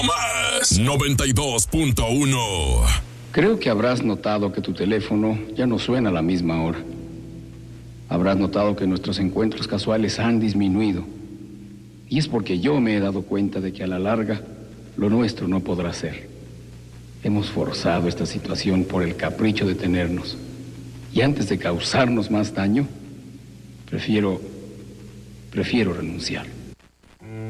Más 92.1. Creo que habrás notado que tu teléfono ya no suena a la misma hora. Habrás notado que nuestros encuentros casuales han disminuido. Y es porque yo me he dado cuenta de que a la larga lo nuestro no podrá ser. Hemos forzado esta situación por el capricho de tenernos. Y antes de causarnos más daño, prefiero renunciar.